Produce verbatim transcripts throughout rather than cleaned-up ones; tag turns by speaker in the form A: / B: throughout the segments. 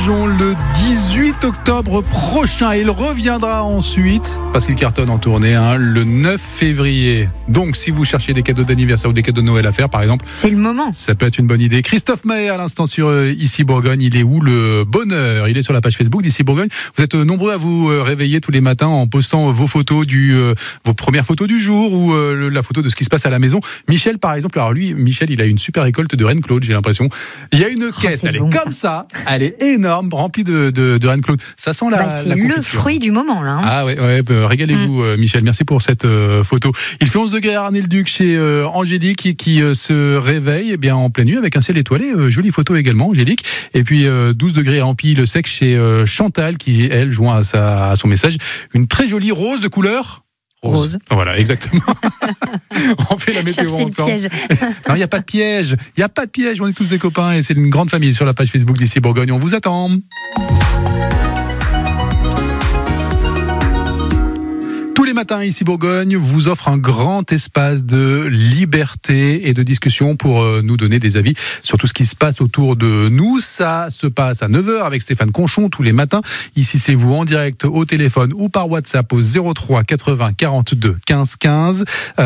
A: Dijon le dix-huit octobre prochain. Il reviendra ensuite, parce qu'il cartonne en tournée, hein, le neuf février. Donc, si vous cherchez des cadeaux d'anniversaire ou des cadeaux de Noël à faire, par exemple,
B: c'est le moment.
A: Ça peut être une bonne idée. Christophe Mahé, à l'instant sur euh, Ici Bourgogne. Il est où le bonheur? Il est sur la page Facebook d'Ici Bourgogne. Vous êtes euh, nombreux à vous euh, réveiller tous les matins en postant vos photos du, euh, vos premières photos du jour ou euh, la photo de ce qui se passe à la maison. Michel, par exemple, alors lui, Michel, il a une super récolte de Reine Claude, j'ai l'impression. Il y a une
B: oh,
A: caisse, elle
B: bon,
A: est comme ça. ça, elle est énorme, remplie de, de, de Reine Claude. Ça sent la,
B: bah, c'est
A: la confiture.
B: Le fruit du moment, là. Hein.
A: Ah ouais, ouais bah, régalez-vous, mm. euh, Michel. Merci pour cette euh, photo. Il fait onze degrés à Arnay-le-Duc chez euh, Angélique qui, qui euh, se réveille eh bien, en pleine nuit avec un ciel étoilé. Euh, jolie photo également, Angélique. Et puis euh, douze degrés à Ampille-le-Sec chez euh, Chantal qui, elle, joint à, sa, à son message une très jolie rose de couleur. Rose.
B: Rose.
A: Voilà, exactement. On fait la météo
B: Cherchez
A: ensemble.
B: Le piège.
A: Non, il n'y a pas de piège. Il n'y a pas de piège. On est tous des copains et c'est une grande famille sur la page Facebook d'Ici Bourgogne. On vous attend. Tous les matins, Ici Bourgogne vous offre un grand espace de liberté et de discussion pour nous donner des avis sur tout ce qui se passe autour de nous. Ça se passe à neuf heures avec Stéphane Conchon tous les matins. Ici, c'est vous en direct au téléphone ou par WhatsApp au zéro trois quatre-vingts quarante-deux quinze quinze.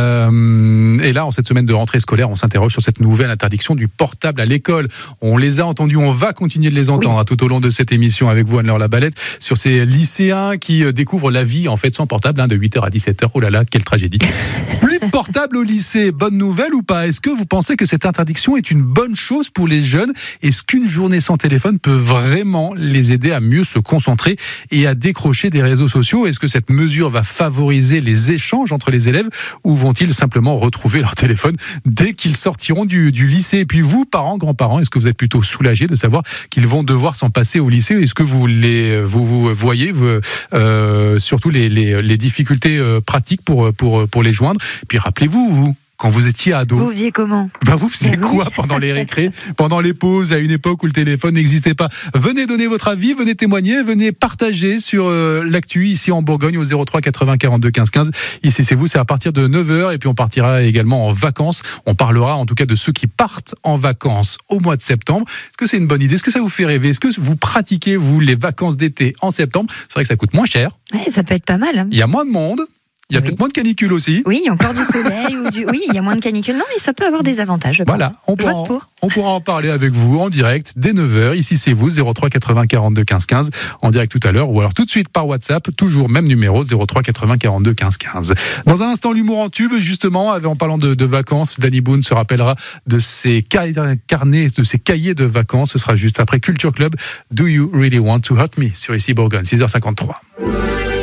A: Euh, et là, en cette semaine de rentrée scolaire, on s'interroge sur cette nouvelle interdiction du portable à l'école. On les a entendus, on va continuer de les entendre oui. tout au long de cette émission avec vous, Anne-Laure Labalette, sur ces lycéens qui découvrent la vie en fait sans portable, hein, de huit heures à dix-sept heures. Oh là là, quelle tragédie. Plus de portable au lycée, bonne nouvelle ou pas? Est-ce que vous pensez que cette interdiction est une bonne chose pour les jeunes? Est-ce qu'une journée sans téléphone peut vraiment les aider à mieux se concentrer et à décrocher des réseaux sociaux? Est-ce que cette mesure va favoriser les échanges entre les élèves ou vont-ils simplement retrouver leur téléphone dès qu'ils sortiront du, du lycée? Et puis vous, parents, grands-parents, est-ce que vous êtes plutôt soulagés de savoir qu'ils vont devoir s'en passer au lycée? Est-ce que vous les vous, vous voyez vous, euh, surtout les, les, les difficultés pratiques pour, pour, pour les joindre? Puis rappelez-vous, vous, quand vous étiez ado,
B: vous faisiez comment?
A: Ben vous faisiez
B: oui.
A: quoi pendant les récrés, pendant les pauses, à une époque où le téléphone n'existait pas? Venez donner votre avis, venez témoigner, venez partager sur euh, l'actu ici en Bourgogne au zéro trois quatre-vingts quarante-deux quinze quinze. Ici c'est vous, c'est à partir de neuf heures et puis on partira également en vacances. On parlera en tout cas de ceux qui partent en vacances au mois de septembre. Est-ce que c'est une bonne idée? Est-ce que ça vous fait rêver? Est-ce que vous pratiquez, vous, les vacances d'été en septembre? C'est vrai que ça coûte moins cher.
B: Ouais, ça peut être pas mal. Hein.
A: Il y a moins de monde. Il y a oui. peut-être moins de canicule aussi.
B: Oui, il y a encore du soleil. ou du... Oui, il y a moins de canicule. Non, mais ça peut avoir des avantages, je
A: voilà,
B: pense.
A: On pourra, en, on pourra en parler avec vous en direct dès neuf heures. Ici, c'est vous, zéro trois quatre-vingts quarante-deux quinze quinze, en direct tout à l'heure, ou alors tout de suite par WhatsApp, toujours même numéro, zéro trois quatre-vingts quarante-deux quinze quinze. Dans un instant, l'humour en tube, justement, en parlant de, de vacances, Danny Boone se rappellera de ses carnets, de ses cahiers de vacances. Ce sera juste après Culture Club. Do You Really Want to Hurt Me? Sur Ici Bourgogne, six heures cinquante-trois.